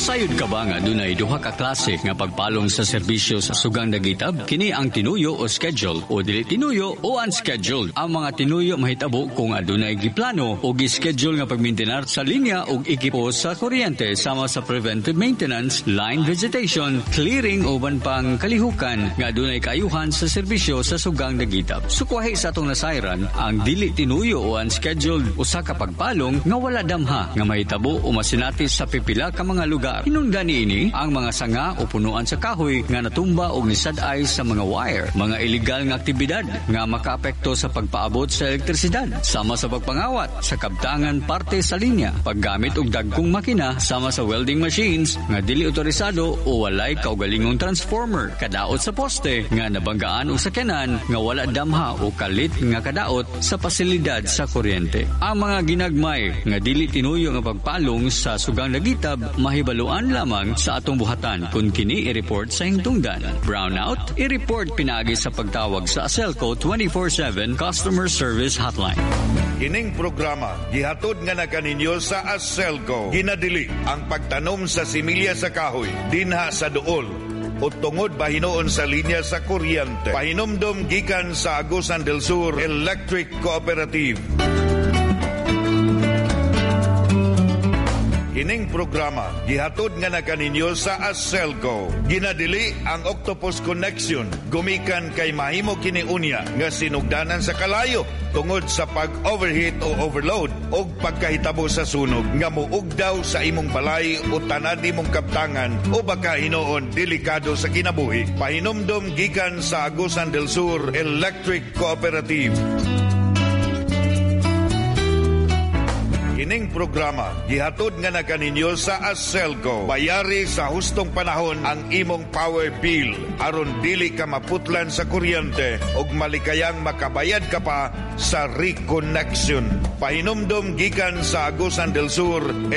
Nasayod ka ba nga dunay duha ka klase nga pagpalong sa serbisyo sa sugang dagitab? Kini ang tinuyo o schedule o dili tinuyo o unscheduled. Ang mga tinuyo mahitabo kung adunay giplano o gi-schedule nga pagmaintenar sa linya o ekipo sa kuryente sama sa preventive maintenance, line visitation, clearing uban pang kalihukan nga adunay kaayuhan sa serbisyo sa sugang dagitab. Sukwahi sa atong nasayran ang dili tinuyo o unscheduled usa ka pagpalong nga wala damha nga mahitabo o masinati sa pipila ka mga lugar. Hinungdan niini ang mga sanga o punuan sa kahoy nga natumba o nisad-ay sa mga wire, mga illegal nga aktibidad nga makaapekto sa pagpaabot sa elektrisidad, sama sa pagpangawat sa kabtangan parte sa linya, paggamit og dagkong makina sama sa welding machines nga dili otorisado o walay kaugalingong transformer, kadaot sa poste nga nabanggaan og sakyanan nga wala damha o kalit nga kadaot sa pasilidad sa kuryente. Ang mga ginagmay nga dili tinuyo nga pagpalong sa sugang dagitab mahibaluan lamang sa atong buhatan kung kini i-report sa hingtungdan. Brownout, i-report pinagi sa pagtawag sa Aselco 24/7 Customer Service Hotline. Kining programa gihatod nga na kaninyo sa Aselco. Ginadili ang pagtanom sa similya sa kahoy dinha sa duol o tungod bahinoon sa linya sa kuryente. Pahinomdom gikan sa Agusan del Sur Electric Cooperative. Kining programa gihatod nga na kaninyo sa Aselco. Ginadili ang Octopus Connection gumikan kay mahimo kini unya nga sinugdanan sa kalayo tungod sa pag-overheat o overload o pagkahitabo sa sunog nga muugdaw sa imong balay o tanan imong kaptangan o baka hinoon delikado sa kinabuhi. Pahinomdom gikan sa Agusan del Sur Electric Cooperative. Kining programa gihatod nga na kaninyo sa Aselco. Bayari sa hustong panahon ang imong power bill aron dili ka maputlan sa kuryente ug malikayang makabayad ka pa sa reconnection. Pahinomdom gikan sa Agusan del Sur